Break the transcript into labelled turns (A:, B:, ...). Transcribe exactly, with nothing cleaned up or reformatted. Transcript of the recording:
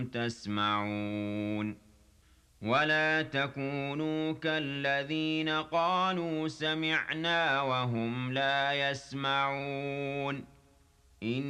A: تسمعون ولا تكونوا كالذين قالوا سمعنا وهم لا يسمعون